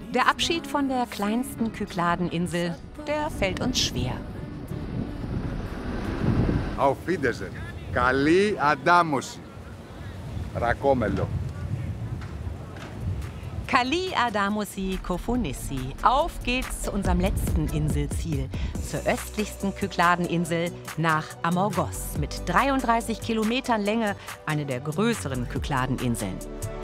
Der Abschied von der kleinsten Kykladeninsel, der fällt uns schwer. Auf Wiedersehen. Καλή αντάμωση. Ρακόμελο. Kali Adamosi Kofonissi. Auf geht's zu unserem letzten Inselziel, zur östlichsten Kykladeninsel nach Amorgos mit 33 Kilometern Länge, eine der größeren Kykladeninseln.